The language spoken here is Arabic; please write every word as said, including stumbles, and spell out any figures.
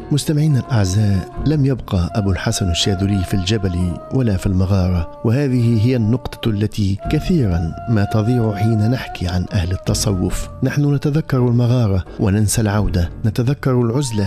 مستمعينا الأعزاء، لم يبقى أبو الحسن الشاذلي في الجبل ولا في المغارة، وهذه هي النقطة التي كثيرا ما تضيع حين نحكي عن أهل التصوف. نحن نتذكر المغارة وننسى العودة، نتذكر العزلة